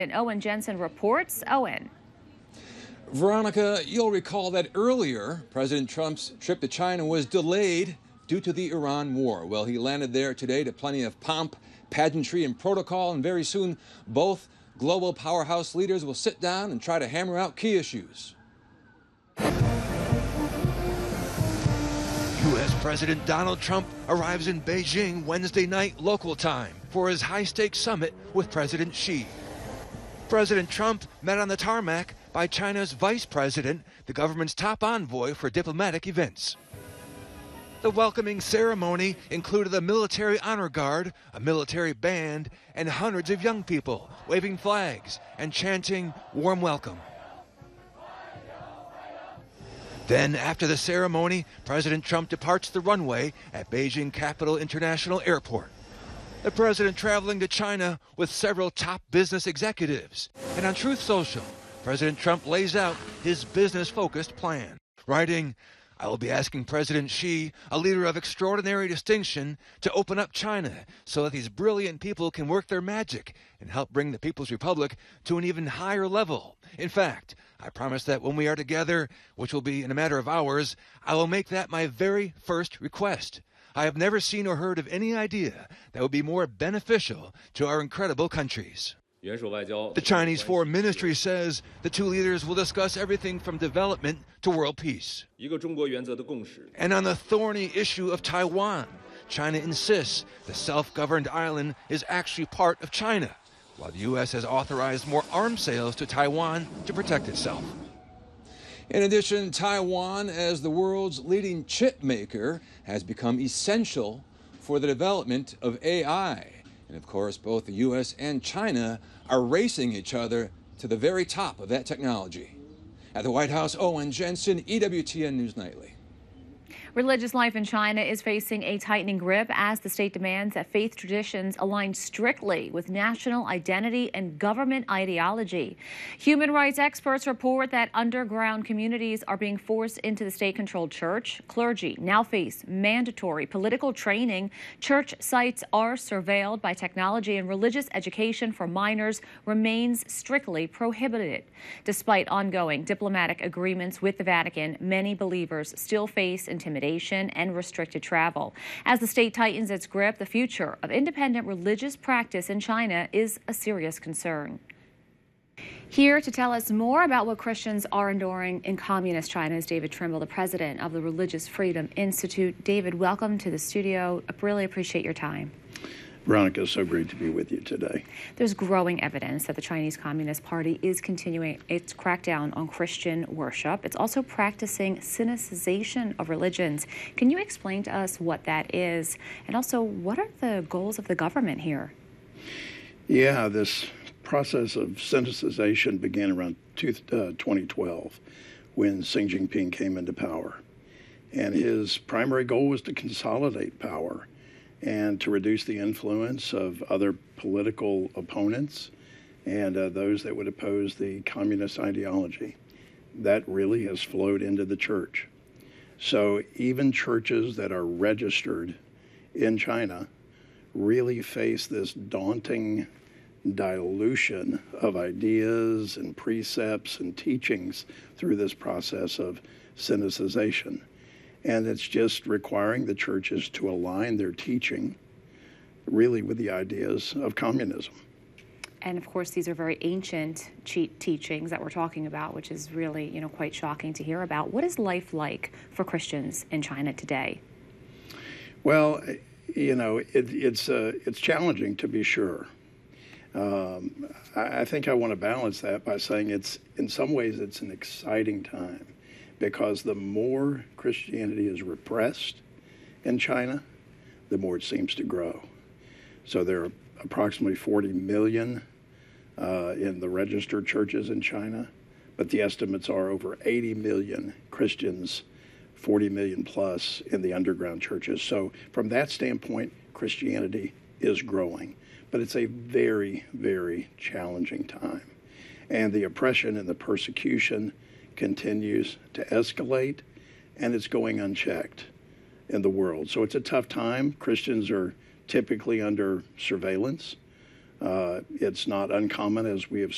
And Owen Jensen reports. Owen. Veronica, you'll recall that earlier, President Trump's trip to China was delayed due to the Iran war. Well, he landed there today to plenty of pomp, pageantry, and protocol, and very soon both global powerhouse leaders will sit down and try to hammer out key issues. U.S. President Donald Trump arrives in Beijing Wednesday night local time for his high-stakes summit with President Xi. President Trump met on the tarmac by China's vice president, the government's top envoy for diplomatic events. The welcoming ceremony included a military honor guard, a military band, and hundreds of young people waving flags and chanting warm welcome. Then, after the ceremony, President Trump departs the runway at Beijing Capital International Airport. The president traveling to China with several top business executives. And on Truth Social, President Trump lays out his business-focused plan, writing, "I will be asking President Xi, a leader of extraordinary distinction, to open up China so that these brilliant people can work their magic and help bring the People's Republic to an even higher level. In fact, I promise that when we are together, which will be in a matter of hours, I will make that my very first request. I have never seen or heard of any idea that would be more beneficial to our incredible countries." The Chinese Foreign Ministry says the two leaders will discuss everything from development to world peace. And on the thorny issue of Taiwan, China insists the self-governed island is actually part of China, while the U.S. has authorized more arms sales to Taiwan to protect itself. In addition, Taiwan, as the world's leading chip maker, has become essential for the development of AI. And of course, both the U.S. and China are racing each other to the very top of that technology. At the White House, Owen Jensen, EWTN News Nightly. Religious life in China is facing a tightening grip as the state demands that faith traditions align strictly with national identity and government ideology. Human rights experts report that underground communities are being forced into the state-controlled church. Clergy now face mandatory political training. Church sites are surveilled by technology, and religious education for minors remains strictly prohibited. Despite ongoing diplomatic agreements with the Vatican, many believers still face intimidation and restricted travel. As the state tightens its grip, the future of independent religious practice in China is a serious concern. Here to tell us more about what Christians are enduring in communist China is David Trimble, the president of the Religious Freedom Institute. David, welcome to the studio. I really appreciate your time. Veronica, so great to be with you today. There's growing evidence that the Chinese Communist Party is continuing its crackdown on Christian worship. It's also practicing sinicization of religions. Can you explain to us what that is? And also, what are the goals of the government here? Yeah, this process of sinicization began around 2012 when Xi Jinping came into power. And his primary goal was to consolidate power and to reduce the influence of other political opponents and those that would oppose the communist ideology. That really has flowed into the church. So even churches that are registered in China really face this daunting dilution of ideas and precepts and teachings through this process of sinicization. And it's just requiring the churches to align their teaching really with the ideas of communism. And of course, these are very ancient teachings that we're talking about, which is really, quite shocking to hear about. What is life like for Christians in China today? Well, it's challenging, to be sure. I think I want to balance that by saying in some ways it's an exciting time, because the more Christianity is repressed in China, the more it seems to grow. So there are approximately 40 million in the registered churches in China, but the estimates are over 80 million Christians, 40 million plus in the underground churches. So from that standpoint, Christianity is growing, but it's a very, very challenging time. And the oppression and the persecution continues to escalate, and it's going unchecked in the world. So it's a tough time. Christians are typically under surveillance. It's not uncommon, as we have